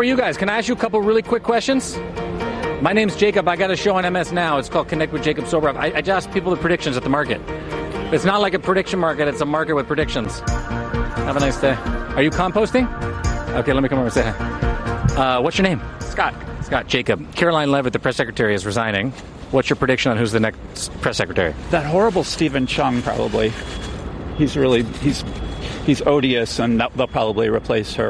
are you guys? Can I ask you a couple really quick questions? My name's Jacob. I got a show on MS Now. It's called Connect with Jacob Soboroff. I just ask people the predictions at the market. It's not like a prediction market. It's a market with predictions. Have a nice day. Are you composting? Okay, let me come over and say hi. What's your name? Scott. Scott. Jacob. Caroline Levitt, the press secretary, is resigning. What's your prediction on who's the next press secretary? That horrible Stephen Chung, probably. He's odious, and they'll probably replace her